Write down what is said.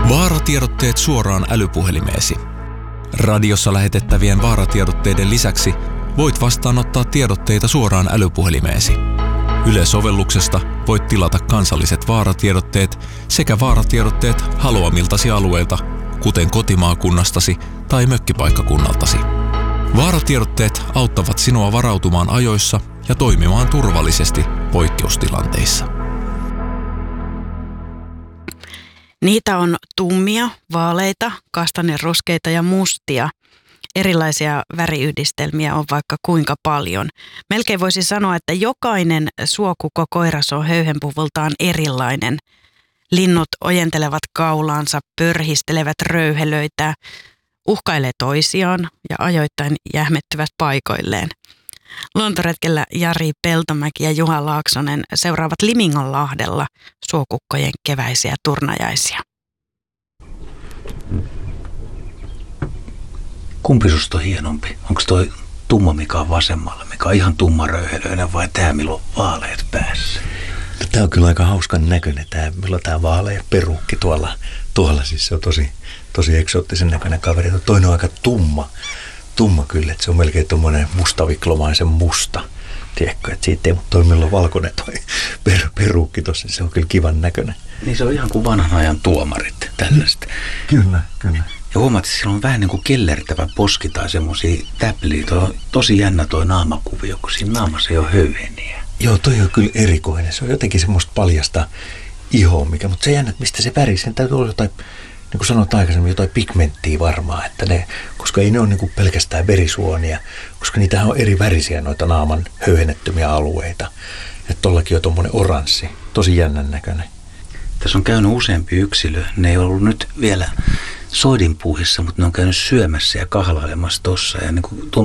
Vaaratiedotteet suoraan älypuhelimeesi. Radiossa lähetettävien vaaratiedotteiden lisäksi voit vastaanottaa tiedotteita suoraan älypuhelimeesi. Yle-sovelluksesta voit tilata kansalliset vaaratiedotteet sekä vaaratiedotteet haluamiltasi alueilta, kuten kotimaakunnastasi tai mökkipaikkakunnaltasi. Vaaratiedotteet auttavat sinua varautumaan ajoissa ja toimimaan turvallisesti poikkeustilanteissa. Niitä on tummia, vaaleita, kastanjeruskeita ja mustia. Erilaisia väriyhdistelmiä on vaikka kuinka paljon. Melkein voisi sanoa, että jokainen suokukkokoiras on höyhenpuvultaan erilainen. Linnut ojentelevat kaulaansa, pörhistelevät röyhelöitä, uhkailee toisiaan ja ajoittain jähmettyvät paikoilleen. Luontoretkellä Jari Peltomäki ja Juha Laaksonen seuraavat Liminganlahdella suokukkojen keväisiä turnajaisia. Kumpi susta on hienompi? Onko toi tumma, mikä on vasemmalla, mikä on ihan tumma röyhelöinen, vai tää, millä on vaaleat päässä? Tää on kyllä aika hauskan näköinen, millä on tää vaalea perukki tuolla siis se on tosi eksoottisen näköinen kaveri. Toinen on aika tumma kyllä, että se on melkein tommonen mustaviklomaisen musta. Tiedätkö, että siitä ei, mutta toi millä on valkoinen toi perukki tossa, se on kyllä kivan näköinen. Niin se on ihan kuin vanhan ajan tuomarit, tällaista. Kyllä. Ja huomaat, että sillä on vähän niin kuin kellertävä poski tai semmosia täpliä. Toi on tosi jännä toi naamakuvio, kun siinä naamassa ei ole höyheniä. Joo, toi on kyllä erikoinen. Se on jotenkin semmoista paljasta ihoa, mutta se jännä, että mistä se väri, sen täytyy olla jotain, niin kuin sanoit aikaisemmin, jotain pigmenttiä varmaan, että koska ei ne ole niin kuin pelkästään verisuonia, koska niitähän on eri värisiä noita naaman höyhennettömiä alueita. Että tollakin on tommonen oranssi, tosi jännän näköinen. Tässä on käynyt useampi yksilö. Ne ei ollut nyt vielä soidinpuuhissa, mutta ne on käynyt syömässä ja kahlailemassa tossa. Ja niin kuin